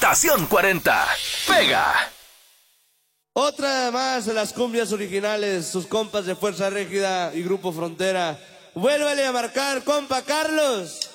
Estación 40. Pega. Otra más de las cumbias originales, sus compas de Fuerza Régida y Grupo Frontera. Vuélvele a marcar, compa Carlos.